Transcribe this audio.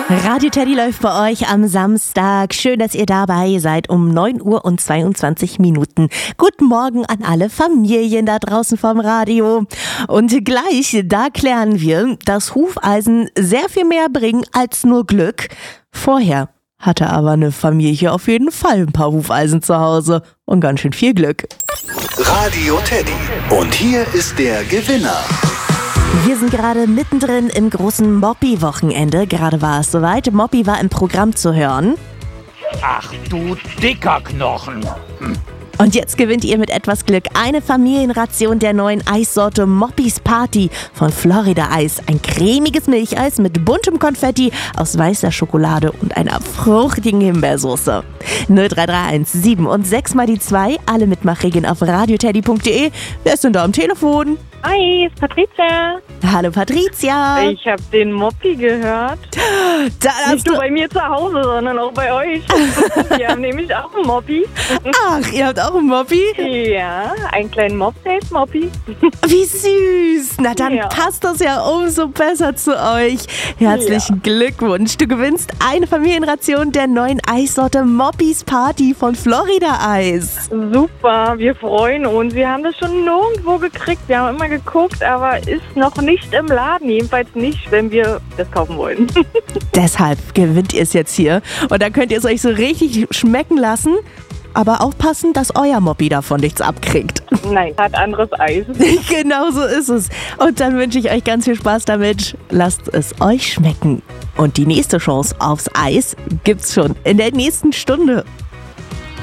Radio Teddy läuft bei euch am Samstag. Schön, dass ihr dabei seid um 9 Uhr und 22 Minuten. Guten Morgen an alle Familien da draußen vom Radio. Und gleich, da klären wir, dass Hufeisen sehr viel mehr bringen als nur Glück. Vorher hatte aber eine Familie auf jeden Fall ein paar Hufeisen zu Hause und ganz schön viel Glück. Radio Teddy. Und hier ist der Gewinner. Wir sind gerade mittendrin im großen Moppi-Wochenende. Gerade war es soweit. Moppi war im Programm zu hören. Ach du dicker Knochen. Und jetzt gewinnt ihr mit etwas Glück eine Familienration der neuen Eissorte Moppis Party von Florida Eis. Ein cremiges Milcheis mit buntem Konfetti aus weißer Schokolade und einer fruchtigen Himbeersoße. 0331 7 und 6 mal die 2. Alle Mitmachregeln auf radioteddy.de. Wer ist denn da am Telefon? Hi, ist Patricia. Hallo Patricia. Ich habe den Moppi gehört. Nicht nur bei mir zu Hause, sondern auch bei euch. Wir haben nämlich auch einen Moppi. Ach, ihr habt auch einen Moppi? Ja, einen kleinen Mops, der ist Moppi. Wie süß. Na dann Ja. passt das ja umso besser zu euch. Herzlichen Glückwunsch. Du gewinnst eine Familienration der neuen Eissorte Moppis Party von Florida Eis. Super, wir freuen uns. Wir haben das schon nirgendwo gekriegt. Wir haben immer geguckt, aber ist noch nicht im Laden. Jedenfalls nicht, wenn wir das kaufen wollen. Deshalb gewinnt ihr es jetzt hier. Und dann könnt ihr es euch so richtig schmecken lassen. Aber aufpassen, dass euer Moppi davon nichts abkriegt. Nein, hat anderes Eis. Genau so ist es. Und dann wünsche ich euch ganz viel Spaß damit. Lasst es euch schmecken. Und die nächste Chance aufs Eis gibt's schon in der nächsten Stunde.